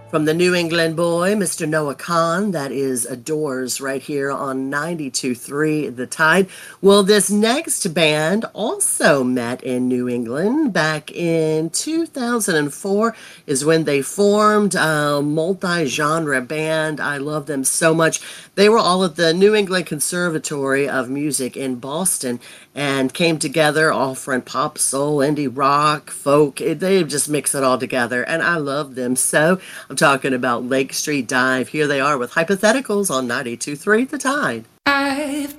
From the New England boy, Mr. Noah Kahn, that is Adores right here on 92.3 The Tide. Well, this next band also met in New England back in 2004 is when they formed a multi-genre band. I love them so much. They were all at the New England Conservatory of Music in Boston and came together offering pop, soul, indie rock, folk. They just mix it all together, and I love them so. I'm talking about Lake Street Dive. Here they are with Hypotheticals on 92.3 The Tide. I've